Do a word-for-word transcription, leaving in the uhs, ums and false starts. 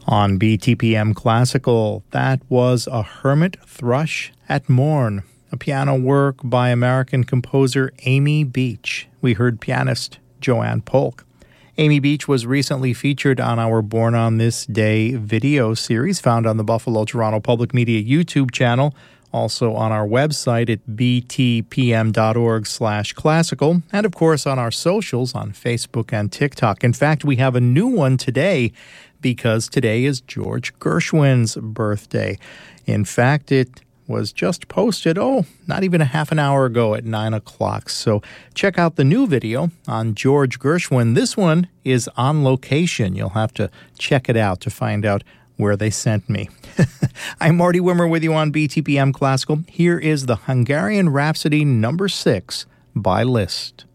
On B T P M Classical, that was A Hermit Thrush at Morn, a piano work by American composer Amy Beach. We heard pianist Joanne Polk. Amy Beach was recently featured on our Born on This Day video series found on the Buffalo Toronto Public Media YouTube channel, also on our website at b t p m dot org slash classical, and of course on our socials on Facebook and TikTok. In fact, we have a new one today because today is George Gershwin's birthday. In fact, it was just posted, oh, not even a half an hour ago at nine o'clock. So check out the new video on George Gershwin. This one is on location. You'll have to check it out to find out where they sent me. I'm Marty Wimmer with you on B T P M Classical. Here is the Hungarian Rhapsody number six by Liszt.